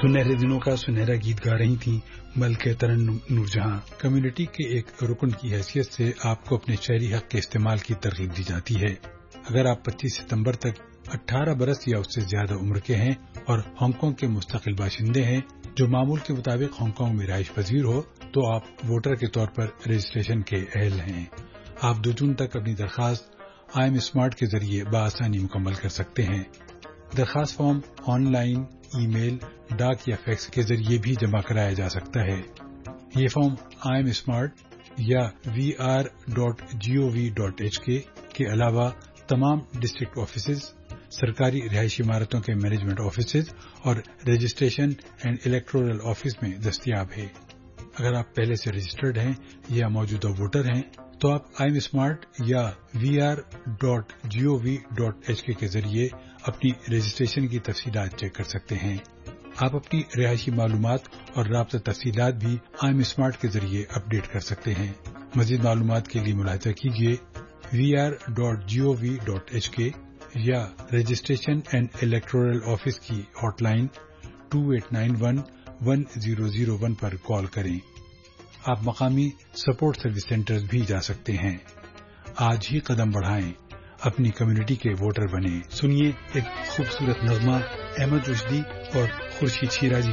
سنہرے دنوں کا سنہرا گیت گا رہی تھیں ملکہ ترنم نور جہاں. کمیونٹی کے ایک رکن کی حیثیت سے آپ کو اپنے شہری حق کے استعمال کی ترغیب دی جاتی ہے. اگر آپ 25 ستمبر تک 18 برس یا اس سے زیادہ عمر کے ہیں اور ہانگ کانگ کے مستقل باشندے ہیں جو معمول کے مطابق ہانگ کانگ میں رہائش پذیر ہو تو آپ ووٹر کے طور پر رجسٹریشن کے اہل ہیں. آپ 2 جون تک اپنی درخواست آئی ایم اسمارٹ کے ذریعے بآسانی مکمل کر سکتے ہیں. درخواست فارم آن لائن، ای میل، ڈاک یا فیکس کے ذریعے بھی جمع کرایا جا سکتا ہے. یہ فارم آئی ایم اسمارٹ یا VR.gov.hk کے علاوہ تمام ڈسٹرکٹ آفیسز، سرکاری رہائشی عمارتوں کے مینجمنٹ آفیسز اور رجسٹریشن اینڈ الیکٹورل آفس میں دستیاب ہے. اگر آپ پہلے سے رجسٹرڈ ہیں یا موجودہ ووٹر ہیں تو آپ آئی ایم اسمارٹ یا VR.gov.hk کے ذریعے اپنی رجسٹریشن کی تفصیلات چیک کر سکتے ہیں. آپ اپنی رہائشی معلومات اور رابطہ تفصیلات بھی آئی ایم اسمارٹ کے ذریعے اپڈیٹ کر سکتے ہیں. مزید معلومات کے لیے ملاحظہ کیجیے VR.gov.hk یا رجسٹریشن اینڈ الیکٹورل آفس کی ہاٹ لائن 2891-1001 پر کال کریں. آپ مقامی سپورٹ سروس سینٹرز بھی جا سکتے ہیں. آج ہی قدم بڑھائیں، اپنی کمیونٹی کے ووٹر بنیں. سنیے ایک خوبصورت نغمہ احمد رشدی اور خورشید شیرازی